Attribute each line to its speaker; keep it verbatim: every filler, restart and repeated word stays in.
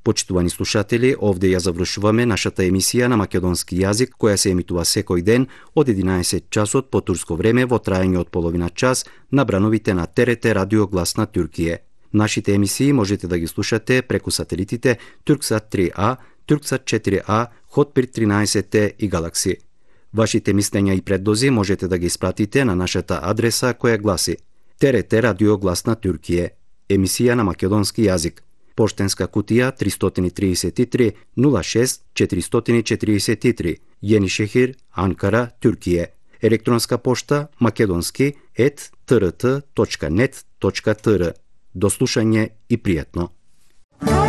Speaker 1: Почитувани слушатели, овде ја завршуваме нашата емисија на македонски јазик, која се емитува секој ден од единаесет часот по турско време во траење од половина час на брановите на Т Р Т Радио Глас на Туркије. Нашите емисии можете да ги слушате преку сателитите Турксат три А, Турксат четири А, Хотбир тринаесет Т и Галакси. Вашите мислења и предлози можете да ги испратите на нашата адреса која гласи Т Р Т Радио Глас на Туркије, емисија на македонски јазик. Поштенска кутија триста и триесет и три нула шест четиристотини четириесет и три, Јенишехир, Анкара, Туркије. Електронска пошта македонски ет т р т точка нет точка т р. До слушање и пријатно.